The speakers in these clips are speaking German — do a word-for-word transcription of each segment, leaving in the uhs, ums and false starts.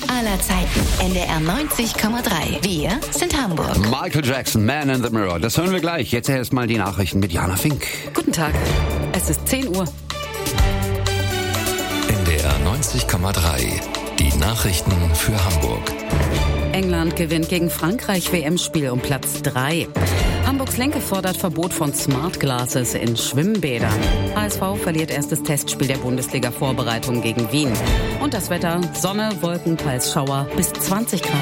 aller Zeiten. N D R neunzig Komma drei. Wir sind Hamburg. Michael Jackson, Man in the Mirror. Das hören wir gleich. Jetzt erst mal die Nachrichten mit Jana Fink. Guten Tag. Es ist zehn Uhr. N D R neunzig Komma drei. Die Nachrichten für Hamburg. England gewinnt gegen Frankreich W M-Spiel um Platz drei. Hamburgs Lenke fordert Verbot von Smart Glasses in Schwimmbädern. H S V verliert erstes Testspiel der Bundesliga-Vorbereitung gegen Wien. Und das Wetter: Sonne, Wolken, teils Schauer bis zwanzig Grad.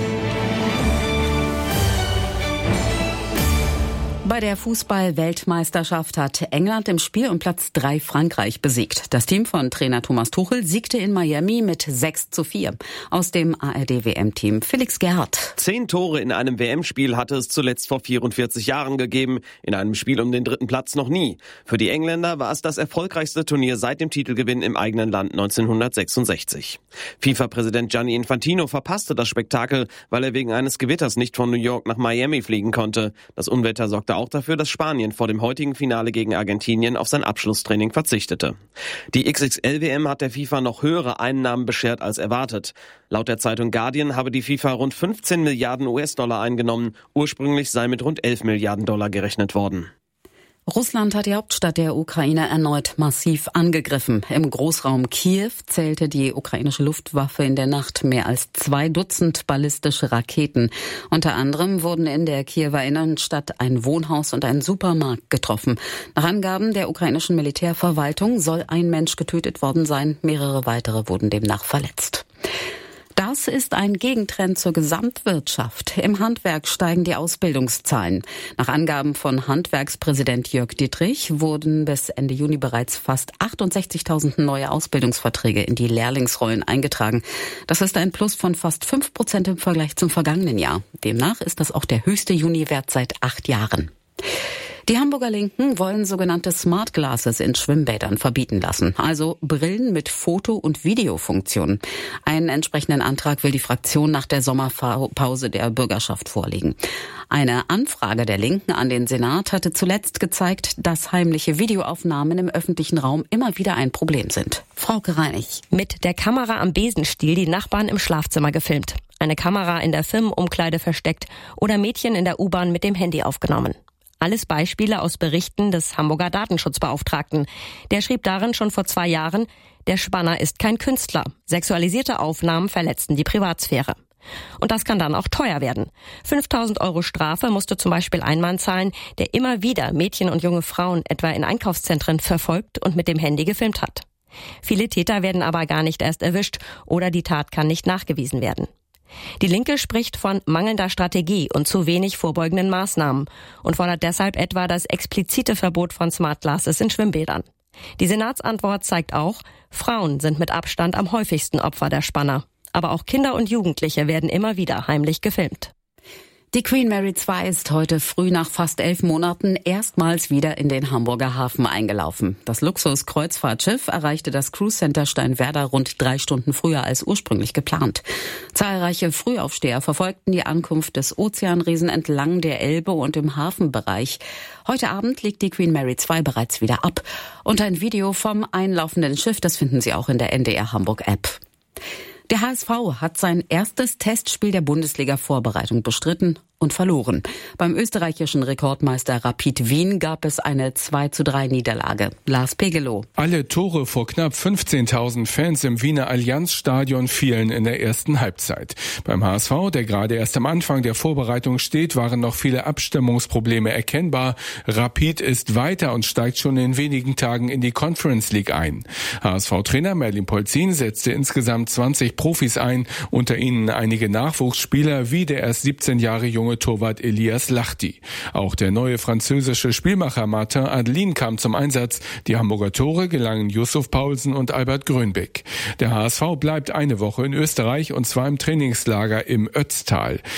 Bei der Fußball-Weltmeisterschaft hat England im Spiel um Platz drei Frankreich besiegt. Das Team von Trainer Thomas Tuchel siegte in Miami mit sechs zu vier. Aus dem A R D W M-Team Felix Gerhardt. Zehn Tore in einem W M-Spiel hatte es zuletzt vor vierundvierzig Jahren gegeben. In einem Spiel um den dritten Platz noch nie. Für die Engländer war es das erfolgreichste Turnier seit dem Titelgewinn im eigenen Land neunzehnhundertsechsundsechzig. FIFA-Präsident Gianni Infantino verpasste das Spektakel, weil er wegen eines Gewitters nicht von New York nach Miami fliegen konnte. Das Unwetter sorgte auch dafür, dass Spanien vor dem heutigen Finale gegen Argentinien auf sein Abschlusstraining verzichtete. Die X X L W M hat der FIFA noch höhere Einnahmen beschert als erwartet. Laut der Zeitung Guardian habe die FIFA rund fünfzehn Milliarden U S-Dollar eingenommen. Ursprünglich sei mit rund elf Milliarden Dollar gerechnet worden. Russland hat die Hauptstadt der Ukraine erneut massiv angegriffen. Im Großraum Kiew zählte die ukrainische Luftwaffe in der Nacht mehr als zwei Dutzend ballistische Raketen. Unter anderem wurden in der Kiewer Innenstadt ein Wohnhaus und ein Supermarkt getroffen. Nach Angaben der ukrainischen Militärverwaltung soll ein Mensch getötet worden sein. Mehrere weitere wurden demnach verletzt. Das ist ein Gegentrend zur Gesamtwirtschaft. Im Handwerk steigen die Ausbildungszahlen. Nach Angaben von Handwerkspräsident Jörg Dittrich wurden bis Ende Juni bereits fast achtundsechzigtausend neue Ausbildungsverträge in die Lehrlingsrollen eingetragen. Das ist ein Plus von fast fünf Prozent im Vergleich zum vergangenen Jahr. Demnach ist das auch der höchste Juniwert seit acht Jahren. Die Hamburger Linken wollen sogenannte Smart Glasses in Schwimmbädern verbieten lassen, also Brillen mit Foto- und Videofunktionen. Einen entsprechenden Antrag will die Fraktion nach der Sommerpause der Bürgerschaft vorlegen. Eine Anfrage der Linken an den Senat hatte zuletzt gezeigt, dass heimliche Videoaufnahmen im öffentlichen Raum immer wieder ein Problem sind. Frauke Reinig. Mit der Kamera am Besenstiel die Nachbarn im Schlafzimmer gefilmt, eine Kamera in der Firmenumkleide versteckt oder Mädchen in der U-Bahn mit dem Handy aufgenommen. Alles Beispiele aus Berichten des Hamburger Datenschutzbeauftragten. Der schrieb darin schon vor zwei Jahren, der Spanner ist kein Künstler. Sexualisierte Aufnahmen verletzten die Privatsphäre. Und das kann dann auch teuer werden. fünftausend Euro Strafe musste zum Beispiel ein Mann zahlen, der immer wieder Mädchen und junge Frauen etwa in Einkaufszentren verfolgt und mit dem Handy gefilmt hat. Viele Täter werden aber gar nicht erst erwischt oder die Tat kann nicht nachgewiesen werden. Die Linke spricht von mangelnder Strategie und zu wenig vorbeugenden Maßnahmen und fordert deshalb etwa das explizite Verbot von Smart Glasses in Schwimmbädern. Die Senatsantwort zeigt auch, Frauen sind mit Abstand am häufigsten Opfer der Spanner. Aber auch Kinder und Jugendliche werden immer wieder heimlich gefilmt. Die Queen Mary zwei ist heute früh nach fast elf Monaten erstmals wieder in den Hamburger Hafen eingelaufen. Das Luxus-Kreuzfahrtschiff erreichte das Cruise Center Steinwerder rund drei Stunden früher als ursprünglich geplant. Zahlreiche Frühaufsteher verfolgten die Ankunft des Ozeanriesen entlang der Elbe und im Hafenbereich. Heute Abend legt die Queen Mary zwei bereits wieder ab. Und ein Video vom einlaufenden Schiff, das finden Sie auch in der N D R Hamburg App. Der H S V hat sein erstes Testspiel der Bundesliga-Vorbereitung bestritten und verloren. Beim österreichischen Rekordmeister Rapid Wien gab es eine zwei zu drei Niederlage. Lars Pegelow. Alle Tore vor knapp fünfzehntausend Fans im Wiener Allianzstadion fielen in der ersten Halbzeit. Beim H S V, der gerade erst am Anfang der Vorbereitung steht, waren noch viele Abstimmungsprobleme erkennbar. Rapid ist weiter und steigt schon in wenigen Tagen in die Conference League ein. H S V-Trainer Merlin Polzin setzte insgesamt zwanzig Profis ein, unter ihnen einige Nachwuchsspieler wie der erst siebzehn Jahre junge Torwart Elias Lachti. Auch der neue französische Spielmacher Martin Adelin kam zum Einsatz. Die Hamburger Tore gelangen Yusuf Paulsen und Albert Grönbeck. Der H S V bleibt eine Woche in Österreich und zwar im Trainingslager im Ötztal.